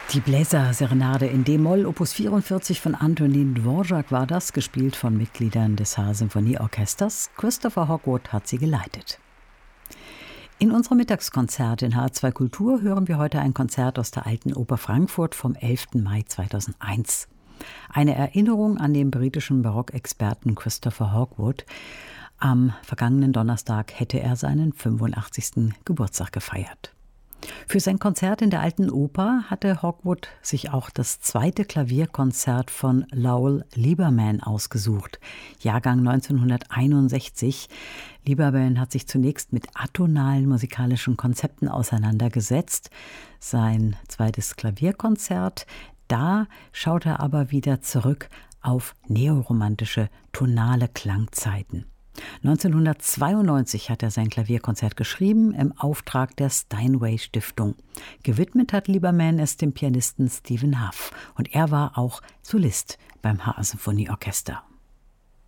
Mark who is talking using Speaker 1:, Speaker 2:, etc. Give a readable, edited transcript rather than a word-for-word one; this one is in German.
Speaker 1: Die Bläserserenade in D-Moll, Opus 44 von Antonín Dvořák war das, gespielt von Mitgliedern des H-Symphonieorchesters. Christopher Hogwood hat sie geleitet. In unserem Mittagskonzert in H2 Kultur hören wir heute ein Konzert aus der Alten Oper Frankfurt vom 11. Mai 2001. Eine Erinnerung an den britischen Barockexperten Christopher Hogwood. Am vergangenen Donnerstag hätte er seinen 85. Geburtstag gefeiert. Für sein Konzert in der Alten Oper hatte Hogwood sich auch das zweite Klavierkonzert von Lowell Lieberman ausgesucht, Jahrgang 1961. Lieberman hat sich zunächst mit atonalen musikalischen Konzepten auseinandergesetzt. Sein zweites Klavierkonzert, da schaut er aber wieder zurück auf neoromantische tonale Klangzeiten. 1992 hat er sein Klavierkonzert geschrieben im Auftrag der Steinway Stiftung. Gewidmet hat Lieberman es dem Pianisten Stephen Hough und er war auch Solist beim H-Symphonieorchester.